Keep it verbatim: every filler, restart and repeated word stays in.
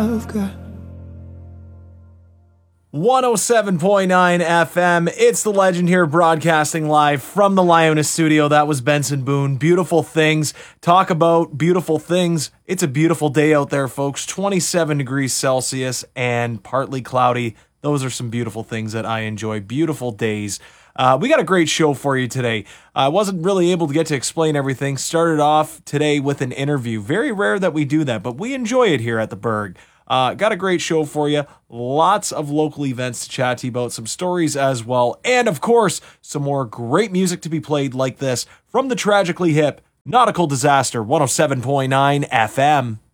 I've got one oh seven point nine F M. It's the Legend here, broadcasting live from the Lioness studio. That was Benson Boone. Beautiful things. Talk about beautiful things. It's a beautiful day out there, folks. twenty-seven degrees Celsius and partly cloudy. Those are some beautiful things that I enjoy. Beautiful days. Uh, we got a great show for you today. I wasn't really able to get to explain everything. Started off today with an interview. Very rare that we do that, but we enjoy it here at the Berg. Uh, got a great show for you. Lots of local events to chat to you about, some stories as well, and of course, some more great music to be played like this from the Tragically Hip Nautical Disaster one oh seven point nine F M.